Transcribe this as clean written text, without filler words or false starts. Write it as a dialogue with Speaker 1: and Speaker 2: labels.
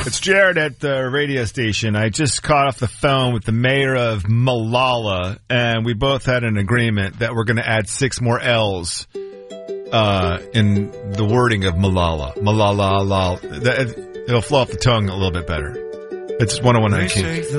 Speaker 1: It's Jared at the radio station. I just caught off the phone with the mayor of Malala, and we both had an agreement that we're going to add 6 more L's in the wording of Malala. Malala. It'll flow off the tongue a little bit better. It's 101.9 Kings.